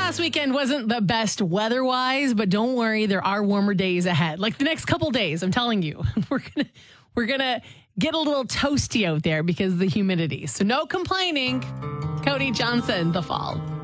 last weekend wasn't the best weather-wise, but don't worry, there are warmer days ahead. Like the next couple days, I'm telling you, we're gonna get a little toasty out there because of the humidity. So no complaining. Cody Johnson, The Fall.